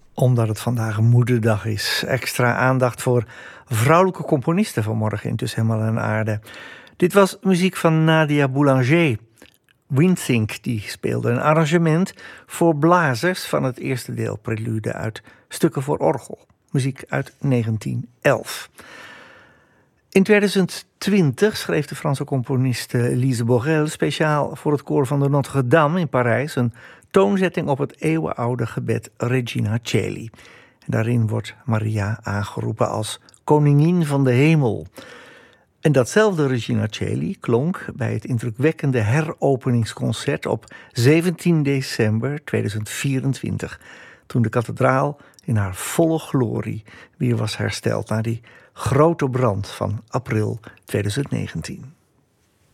Omdat het vandaag Moederdag is. Extra aandacht voor vrouwelijke componisten vanmorgen in Tussen Hemel en Aarde. Dit was muziek van Nadia Boulanger. Windthink die speelde een arrangement voor blazers van het eerste deel prelude uit Stukken voor orgel. Muziek uit 1911. In 2020 schreef de Franse componiste Lise Borel speciaal voor het koor van de Notre Dame in Parijs een toonzetting op het eeuwenoude gebed Regina Coeli. Daarin wordt Maria aangeroepen als koningin van de hemel. En datzelfde Regina Coeli klonk bij het indrukwekkende heropeningsconcert op 17 december 2024, toen de kathedraal in haar volle glorie weer was hersteld na die grote brand van april 2019.